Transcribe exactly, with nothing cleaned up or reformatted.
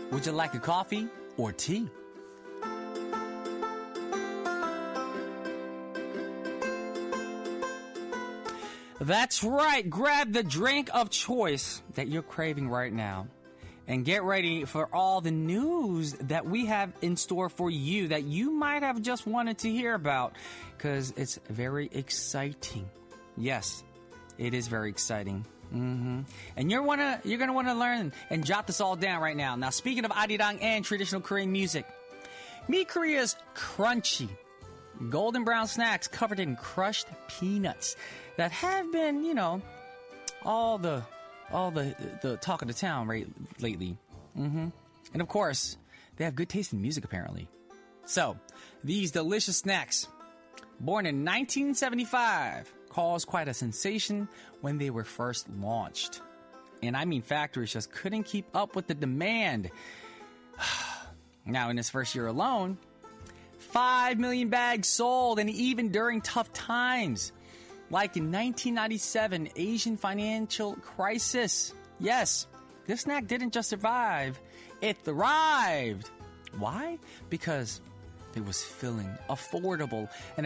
Would you like a coffee or tea? That's right. Grab the drink of choice that you're craving right now. And get ready for all the news that we have in store for you that you might have just wanted to hear about, because it's very exciting. Yes, it is very exciting. Mm-hmm. And you're wanna you're gonna want to learn and jot this all down right now. Now, speaking of arirang and traditional Korean music, meet Korea's crunchy golden brown snacks covered in crushed peanuts that have been, you know, all the all the the talk of the town right lately. Mm-hmm. And of course, they have good taste in music apparently. So, these delicious snacks, born in nineteen seventy-five, caused quite a sensation when they were first launched. And I mean, factories just couldn't keep up with the demand. Now, in its first year alone, five million bags sold, and even during tough times, like in nineteen ninety-seven Asian financial crisis. Yes, this snack didn't just survive, it thrived. Why? Because it was filling, affordable, and